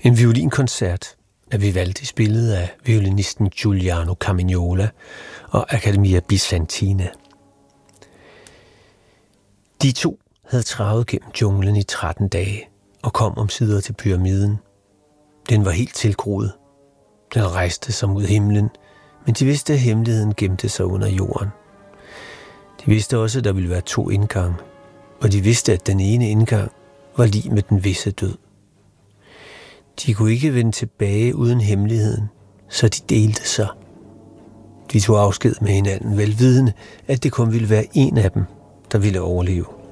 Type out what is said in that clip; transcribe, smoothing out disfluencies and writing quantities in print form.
En violinkoncert af Vivaldi spillet af violinisten Giuliano Carmignola og Accademia Bizantina. De to havde travet gennem junglen i 13 dage og kom omsider til pyramiden. Den var helt tilgroet. Den rejste sig mod himlen, men de vidste, at hemmeligheden gemte sig under jorden. De vidste også, at der ville være 2 indgange, og de vidste, at den ene indgang var lig med den visse død. De kunne ikke vende tilbage uden hemmeligheden, så de delte sig. De tog afsked med hinanden, velvidende, at det kun ville være en af dem, der ville overleve.